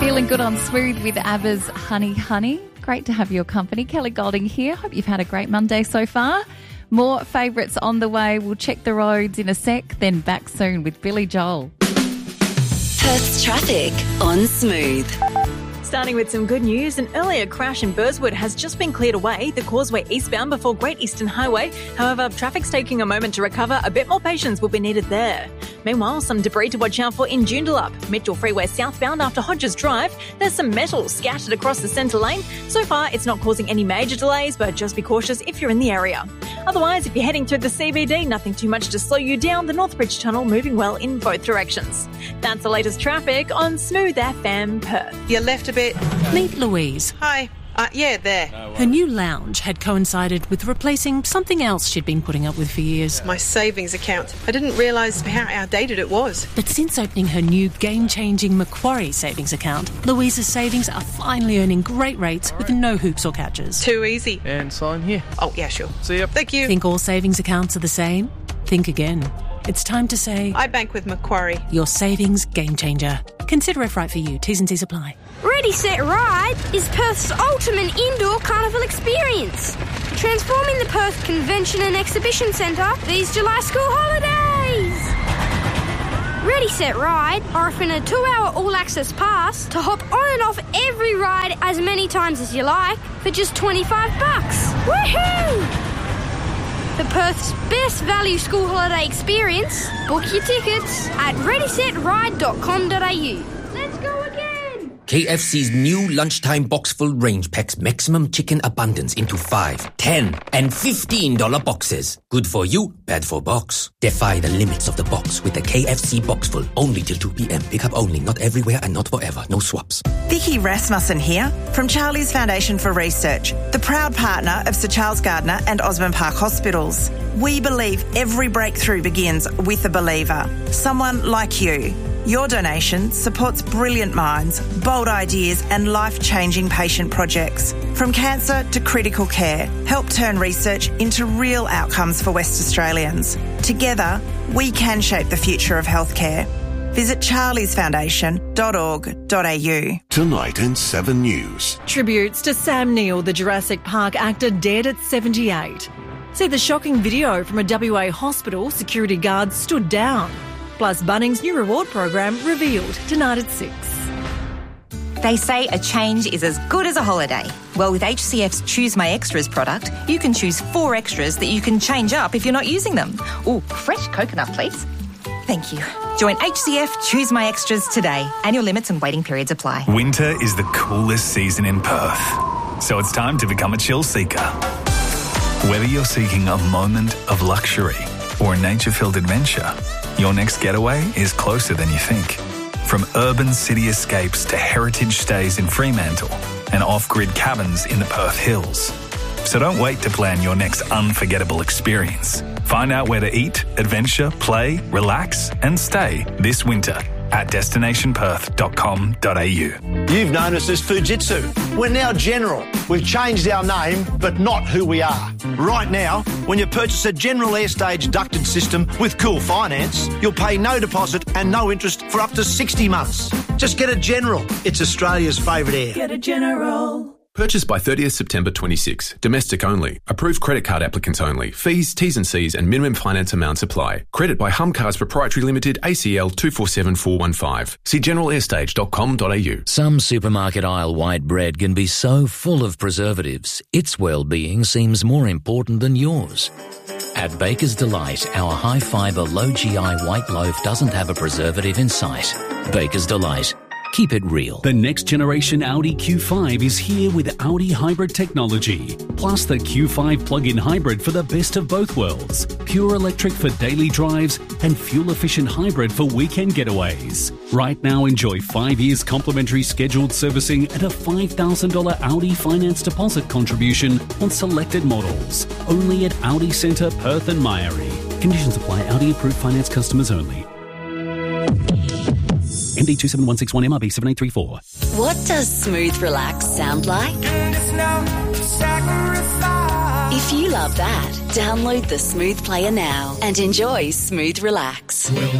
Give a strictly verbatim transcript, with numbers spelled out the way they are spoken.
Feeling good on Smooth with ABBA's Honey Honey. Great to have your company. Kelly Golding here. Hope you've had a great Monday so far. More favourites on the way. We'll check the roads in a sec, then back soon with Billy Joel. Perth's traffic on Smooth. Starting with some good news, an earlier crash in Burswood has just been cleared away, the causeway eastbound before Great Eastern Highway. However, traffic's taking a moment to recover. A bit more patience will be needed there. Meanwhile, some debris to watch out for in Joondalup. Mitchell Freeway southbound after Hodges Drive. There's some metal scattered across the centre lane. So far, it's not causing any major delays, but just be cautious if you're in the area. Otherwise, if you're heading through the C B D, nothing too much to slow you down. The Northbridge Tunnel moving well in both directions. That's the latest traffic on Smooth F M Perth. You left a bit. Meet Louise. Hi. Uh, yeah, there. Her new lounge had coincided with replacing something else she'd been putting up with for years. My savings account. I didn't realise how outdated it was. But since opening her new game-changing Macquarie savings account, Louise's savings are finally earning great rates with no hoops or catches. Too easy. And sign here. Oh, yeah, sure. See ya. Thank you. Think all savings accounts are the same? Think again. It's time to say... I bank with Macquarie. Your savings game changer. Consider if right for you. T's and C's apply. Ready, Set, Ride is Perth's ultimate indoor carnival experience. Transforming the Perth Convention and Exhibition Centre these July school holidays. Ready, Set, Ride are offering a two-hour all-access pass to hop on and off every ride as many times as you like for just twenty-five bucks. Woohoo! For Perth's best value school holiday experience, book your tickets at ready set ride dot com dot a u. Let's go again! K F C's new lunchtime box-full range packs maximum chicken abundance into five, ten, and fifteen dollar boxes. Good for you, bad for box. Defy the limits of the box with the K F C Boxful. Only till two p.m. Pick up only, not everywhere and not forever. No swaps. Vicky Rasmussen here from Charlie's Foundation for Research, the proud partner of Sir Charles Gardner and Osborne Park Hospitals. We believe every breakthrough begins with a believer, someone like you. Your donation supports brilliant minds, bold ideas and life-changing patient projects. From cancer to critical care, help turn research into real outcomes for West Australians. Together, we can shape the future of healthcare. Visit charlies foundation dot org dot a u. Tonight in Seven News. Tributes to Sam Neill, the Jurassic Park actor dead at seventy-eight. See the shocking video from a W A hospital. Security guards stood down. Plus Bunnings' new reward program revealed tonight at six. They say a change is as good as a holiday. Well, with H C F's Choose My Extras product, you can choose four extras that you can change up if you're not using them. Ooh, fresh coconut, please. Thank you. Join H C F Choose My Extras today. Annual limits and waiting periods apply. Winter is the coolest season in Perth, so it's time to become a chill seeker. Whether you're seeking a moment of luxury or a nature-filled adventure, your next getaway is closer than you think. From urban city escapes to heritage stays in Fremantle and off-grid cabins in the Perth Hills. So don't wait to plan your next unforgettable experience. Find out where to eat, adventure, play, relax and stay this winter at destination perth dot com dot a u. You've known us as Fujitsu. We're now General. We've changed our name, but not who we are. Right now, when you purchase a General Airstage ducted system with Cool Finance, you'll pay no deposit and no interest for up to sixty months. Just get a General. It's Australia's favourite air. Get a General. Purchased by thirtieth September twenty-six. Domestic only. Approved credit card applicants only. Fees, T's and C's and minimum finance amounts apply. Credit by Hum Cars Proprietary Limited, A C L two four seven four one five. See general airstage dot com dot a u. Some supermarket aisle white bread can be so full of preservatives, its well-being seems more important than yours. At Baker's Delight, our high-fibre, low-G I white loaf doesn't have a preservative in sight. Baker's Delight. Keep it real. The next generation Audi Q five is here with Audi hybrid technology, plus the Q five plug-in hybrid for the best of both worlds. Pure electric for daily drives and fuel-efficient hybrid for weekend getaways. Right now, enjoy five years complimentary scheduled servicing and a five thousand dollars Audi finance deposit contribution on selected models. Only at Audi Centre, Perth and Myrie. Conditions apply. Audi approved finance customers only. M D two seven one six one M R B seven eight three four. What does Smooth Relax sound like? If you love that, download the Smooth Player now and enjoy Smooth Relax.